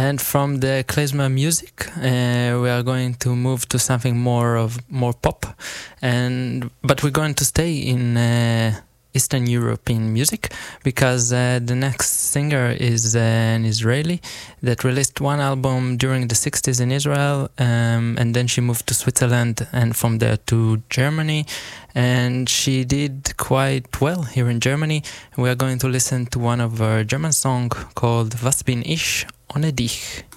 And from the klezmer music, we are going to move to something more pop, but we're going to stay in Eastern European music, because the next singer is an Israeli that released one album during the 60s in Israel, and then she moved to Switzerland, and from there to Germany, and she did quite well here in Germany. We are going to listen to one of her German songs called Was bin ich ohne dich.